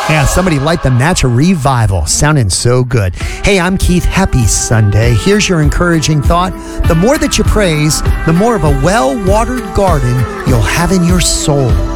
Yeah, somebody light the match a revival. Sounding so good. Hey, I'm Keith. Happy Sunday. Here's your encouraging thought. The more that you praise, the more of a well-watered garden you'll have in your soul.